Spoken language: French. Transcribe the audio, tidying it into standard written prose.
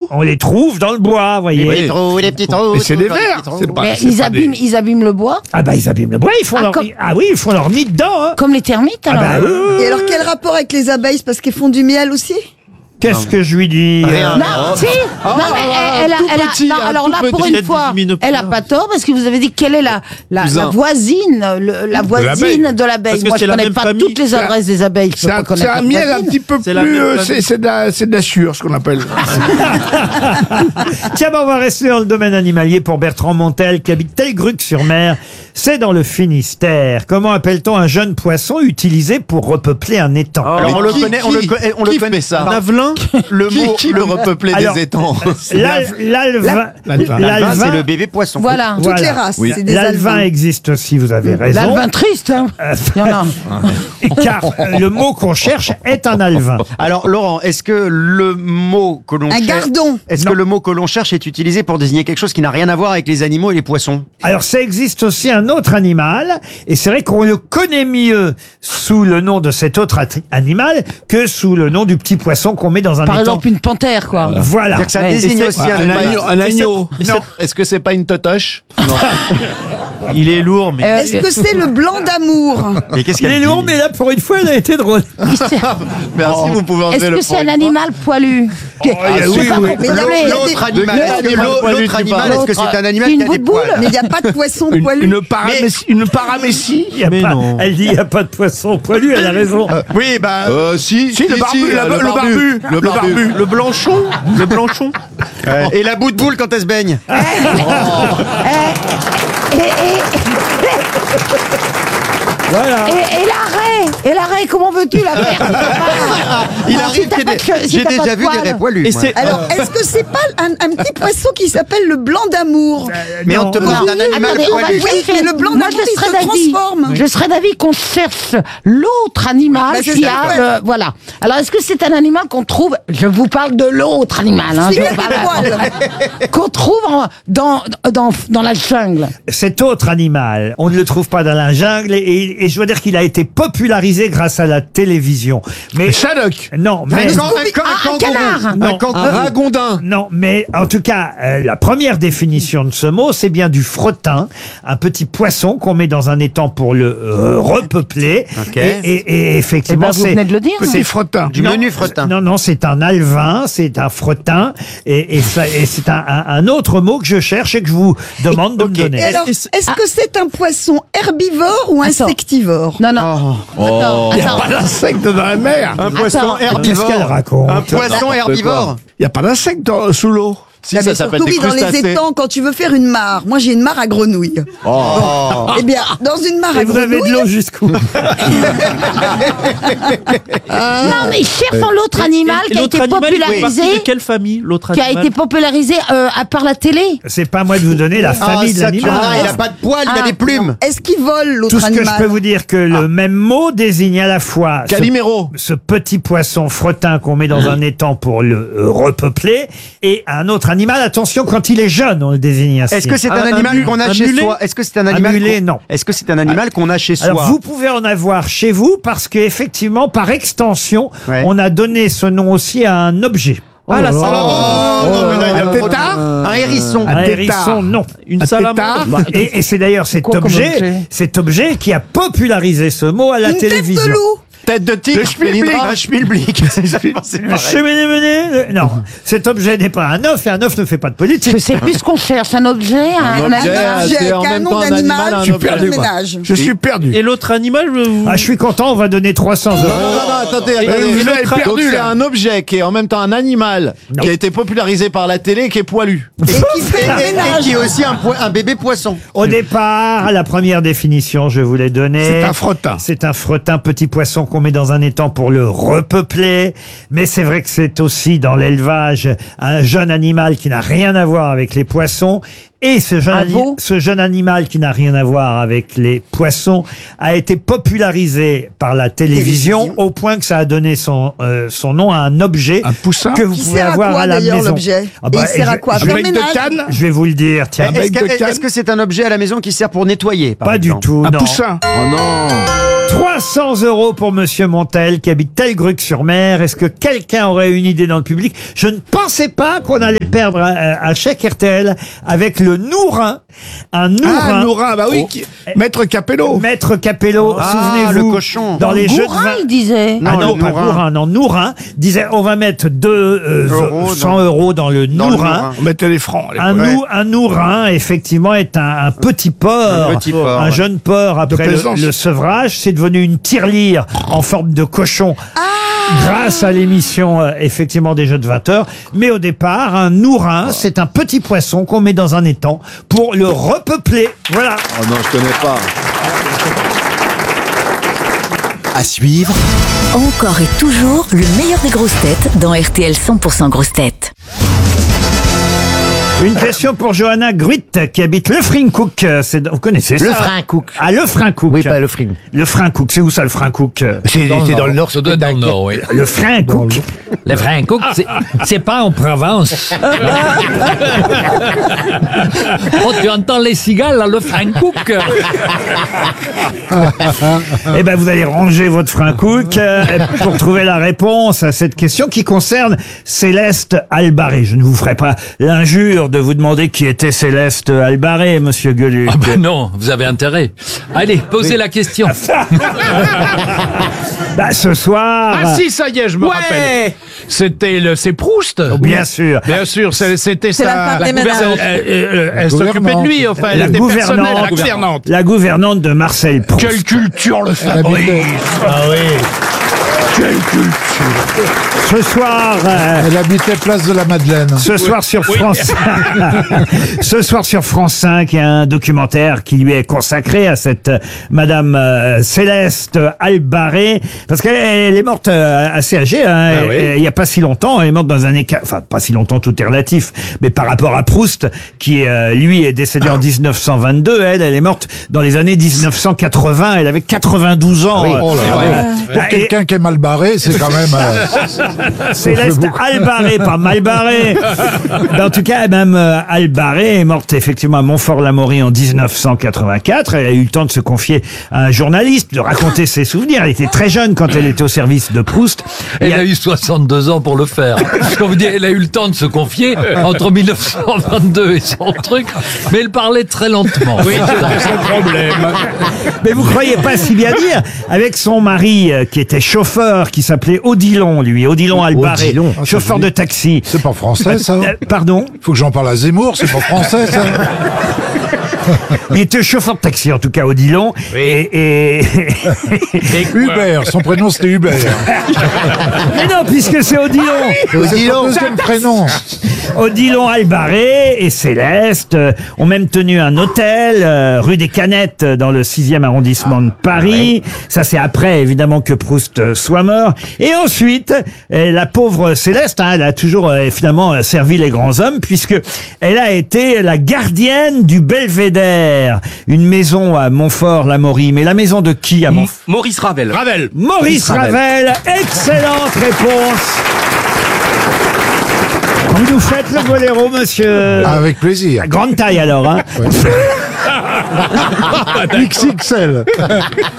On les trouve dans le bois, vous voyez. Les trous, les petits trous. Mais c'est des vers. Mais ils abîment le bois, Ah bah ils abîment le bois, ils font leur comme- nid. Ah oui, ils font leur nid dedans. Hein. comme les termites alors. Ah bah oui. Et alors, quel rapport avec les abeilles? C'est parce qu'elles font du miel aussi? Qu'est-ce que je lui dis Rien. Non, si. Non, mais elle a, non, alors là, pour une fois, elle a pas tort parce que vous avez dit quelle est la voisine, la voisine de l'abeille. Moi, je connais pas toutes les adresses des abeilles. Je peux pas C'est connaître un la miel un voisine. petit peu plus. C'est de la sueur, ce qu'on appelle. Tiens, bah, on va rester dans le domaine animalier pour Bertrand Montel qui habite Telgruc-sur-Mer. C'est dans le Finistère. Comment appelle-t-on un jeune poisson utilisé pour repeupler un étang? Alors on le connaît, on le connaît ça. Navelin, Le mot, le repeupler Alors, des étangs. L'alvin, L'alvin, c'est le bébé poisson. Voilà. Toutes les races, c'est des L'alvin alvins. existe aussi, vous avez raison. L'alvin triste, hein. Il y en a. Car le mot qu'on cherche est un alvin. Alors Laurent, est-ce que le mot que l'on Un cherche, gardon. est-ce que le mot que l'on cherche est utilisé pour désigner quelque chose qui n'a rien à voir avec les animaux et les poissons? Alors ça existe aussi un autre animal, et c'est vrai qu'on le connaît mieux sous le nom de cet autre animal que sous le nom du petit poisson qu'on met dans un Par étang. exemple, une panthère, quoi. Voilà. C'est-à-dire que ça Ouais, désigne aussi Un agneau. Un agneau. Est-ce que c'est pas une totoche? Il est lourd, mais. Est-ce que c'est le blanc d'amour? Mais qu'est-ce Il qu'elle est dit lourd, mais là, pour une fois, elle a été drôle. Merci, vous pouvez enlever Est-ce le que c'est point. un animal poilu? oui, oui. Mais il y a- L'autre animal, l'autre animal, est-ce que c'est un animal C'est qui une a des boule-boule. poils? Mais il n'y a pas de poisson poilu. Une paramécie. Il y a Mais pas- non. Elle dit il n'y a pas de poisson poilu, elle a raison. Oui, bah. Si, Si, le barbu. le barbu. Le blanchon. Le blanchon. Et la bout de boule quand elle se baigne. Voilà. Et l'arrêt, comment veux-tu la faire? Il Non, arrive, si t'as pas de- si j'ai t'as pas déjà de vu des poils. raies poilus. Et moi. c'est. Alors, est-ce que c'est pas un petit poisson qui s'appelle le blanc d'amour? Mais on Non, te parle d'un animal Attendez, on va poilu. Oui, chercher. mais le blanc Moi, d'amour, je il serais se d'avis. transforme. Je serais d'avis qu'on cherche l'autre animal Bah, c'est qui ça, a ouais. voilà. Alors, est-ce que c'est un animal qu'on trouve? Je vous parle de l'autre animal, hein, Celui je avec vous les parle- poils. qu'on trouve dans la jungle. Cet autre animal, on ne le trouve pas dans la jungle et je dois dire qu'il a été popularisé grâce à la télévision. Mais Shadok. non, mais Un canard. non, Un ragondin. non, mais en tout cas, la première définition de ce mot, c'est bien du frottin, un petit poisson qu'on met dans un étang pour le repeupler. Ok. Et effectivement, Eh ben, vous c'est venez de le dire. Petit frottin. Du menu fretin. Non, non, c'est un alvin, c'est un frottin, et c'est un autre mot que je cherche et que je vous demande de me Et donner. alors, est-ce que c'est un poisson herbivore ou Attends. insectivore? Non, non. Attends, Il n'y a attends. pas d'insecte dans la mer. Un poisson Qu'est-ce qu'elle herbivore. raconte? Un poisson herbivore. Il n'y a pas d'insecte sous l'eau. Si, Ah, ça mais s'appelle surtout, des oui, dans les crustacés. étangs, quand tu veux faire une mare. Moi, j'ai une mare à grenouilles. Eh bien, dans une mare à Et vous avez de grenouilles, l'eau jusqu'où? Non, mais cherchons l'autre animal qui a été popularisé. De quelle famille, l'autre Qui a animal? été popularisé à part la télé. C'est pas à moi de vous donner la famille de ça, tu vois, l'animal. il a pas de poils, il a des plumes. est-ce qu'il vole l'autre Tout ce que animal? je peux vous dire que le même mot désigne à la fois Calimero. ce petit poisson frottin qu'on met dans un étang pour le repeupler et un autre animal. Attention, quand il est jeune, on le désigne ainsi. Est-ce que c'est un Un animal mu- qu'on a un chez mulet soi? Est-ce que c'est un animal mulet, qu'on- non. Est-ce que c'est un animal qu'on a chez soi? Alors vous pouvez en avoir chez vous parce qu'effectivement, par extension, Ouais. on a donné ce nom aussi à un objet. Ah, la Oh, salamandre. non, mais là, il y a Un trop de- tétard. Un hérisson. Un tétard. hérisson, non. Une Un salamandre. tétard. Et c'est d'ailleurs cet Quoi comme objet, objet cet objet qui a popularisé ce mot à la Une tête télévision. de loup? Tête de tigre. Le schmilblick. Un schmilblick. C'est pareil. Non, cet objet n'est pas un œuf et un œuf ne fait pas de politique. Je sais plus ce qu'on cherche. Un objet, un objet, animal. J'ai c'est en un même nom temps un d'animal, animal, un je objet. perds le ménage. Je suis perdu. Et l'autre animal, Ah, je suis content, on va donner 300 Non, euros. attendez, vous avez Donc, perdu, c'est là. un objet qui est en même temps un animal, Non. qui a été popularisé par la télé et qui est poilu. Et qui fait le Et ménage. qui est aussi un bébé poisson. Au départ, la première définition, je vous l'ai donnée. C'est un frottin. C'est un frottin, petit poisson qu'on met dans un étang pour le repeupler. Mais c'est vrai que c'est aussi dans l'élevage un jeune animal qui n'a rien à voir avec les poissons. Et ce Un veau. jeune animal qui n'a rien à voir avec les poissons a été popularisé par la télévision au point que ça a donné son nom à un objet Un poussin. que vous Qui pouvez sert à avoir quoi, à la d'ailleurs, maison. l'objet Ah bah, Et il sert à quoi? je- Faire Bec le de ménage? canne. Je vais vous le dire, tiens. bec de canne. Est-ce que c'est un objet à la maison qui sert pour nettoyer par Pas du exemple? tout, Un non. poussin. Oh non. 300 € pour Monsieur Montel qui habite Telgruc-sur-Mer. Est-ce que quelqu'un aurait une idée dans le public? Je ne pensais pas qu'on allait perdre un chèque RTL avec le Nourin. Un Nourin. Ah, Nourin, bah oui. Maître Capello. Maître Capello, souvenez-vous. le cochon. Dans les jeux de Gourin, vin. il disait. Ah non, le pas Nourin. Gourin, non, Nourin disait on va mettre 100 € dans le Dans le Nourin. Nourin. On mettait les francs. à l'époque. Un Nourin, effectivement, est un petit porc, Un petit porc, un ouais. jeune porc après plaisance. le sevrage. C'est devenu une tirelire en forme de cochon. Grâce à l'émission, effectivement, des Jeux de 20 heures. Mais au départ, un Nourin, c'est un petit poisson qu'on met dans un étang pour le repeupler. Voilà. Oh non, je connais pas. À suivre, Encore et toujours le meilleur des grosses têtes dans RTL 100% grosses têtes. Une question pour Johanna Gruit, qui habite Le Frincook. Vous connaissez ça? Le Frincook. Ah, Le Frincook. Oui, pas le Fring. Le Frincook. C'est où ça, le Frincook? C'est dans le nord. Ça doit être dans le nord, oui. Le Frincook. Le Frincook, c'est pas en Provence. Oh, tu entends les cigales, là, le Frincook. Eh ben, vous allez ranger votre Frincook pour trouver la réponse à cette question qui concerne Céleste Albaré. Je ne vous ferai pas l'injure de vous demander qui était Céleste Albaré, monsieur Gueluc. Ah ben non, vous avez intérêt. Allez, posez la question. Bah, ce soir. Ah si, ça y est, je me rappelle. C'est Proust. Bien sûr. Bien sûr, c'était C'est la ça. femme des ménages. Elle s'occupait de lui, enfin, elle était personnelle, la gouvernante. La gouvernante de Marcel Proust. Quelle culture le Fabrice. Ah oui. Quelle culture. Ce soir. Elle habitait place de la Madeleine. Ce soir sur France, ce soir sur France 5, il y a un documentaire qui lui est consacré à cette Madame Céleste Albaré, parce qu'elle est morte assez âgée. Hein, il y a pas si longtemps. Elle est morte dans un écart, enfin pas si longtemps, tout est relatif, mais par rapport à Proust, qui lui est décédé en 1922, elle est morte dans les années 1980. Elle avait 92 ans. Oh là là. Pour quelqu'un qui est mal barré, c'est quand même. Céleste Albaré, pas mal barré. Mais en tout cas, même Albaré est morte effectivement à Montfort-l'Amaury en 1984. Elle a eu le temps de se confier à un journaliste, de raconter ses souvenirs. Elle était très jeune quand elle était au service de Proust. Elle a eu 62 ans pour le faire. Quand vous dites, elle a eu le temps de se confier entre 1922 et son truc, mais elle parlait très lentement. Oui, c'est son problème. Mais vous croyez pas si bien dire, avec son mari qui était chauffeur, qui s'appelait Odilon, lui, Odilon Albaré, Odilon. chauffeur de taxi. C'est pas français, ça. Pardon? Faut que j'en parle à Zemmour, c'est pas français, ça. Il était chauffeur de taxi, en tout cas, Odilon. Et Hubert, son prénom c'était Hubert. Mais non, puisque c'est Odilon. C'est son deuxième prénom. Odilon Albaré et Céleste ont même tenu un hôtel rue des Canettes dans le 6e arrondissement de Paris. Ça, c'est après, évidemment, que Proust soit mort. Et ensuite, la pauvre Céleste, elle a toujours finalement servi les grands hommes, puisque elle a été la gardienne du Belvédère, une maison à Montfort-l'Amaury. Mais la maison de qui à Montfort? Maurice Ravel. Maurice Ravel. Excellente réponse. Vous nous faites le boléro, monsieur. Avec plaisir. Grande taille alors, hein. XXL.